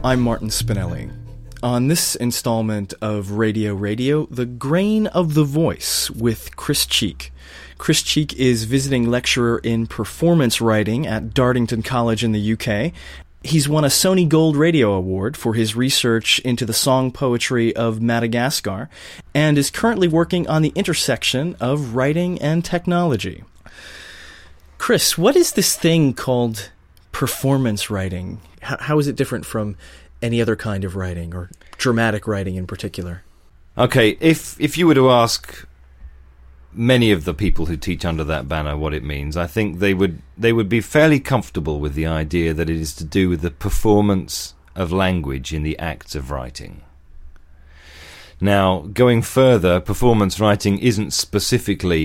I'm Martin Spinelli. On this installment of Radio, The Grain of the Voice with Chris Cheek. Chris Cheek is visiting lecturer in performance writing at Dartington College in the UK. He's won a Sony Gold Radio Award for his research into the song poetry of Madagascar, and is currently working on the intersection of writing and technology. Chris, what is this thing called performance writing? How is it different from any other kind of writing, or dramatic writing in particular? Okay, if you were to ask many of the people who teach under that banner what it means, I think they would be fairly comfortable with the idea that it is to do with the performance of language in the acts of writing. Now, going further, performance writing isn't specifically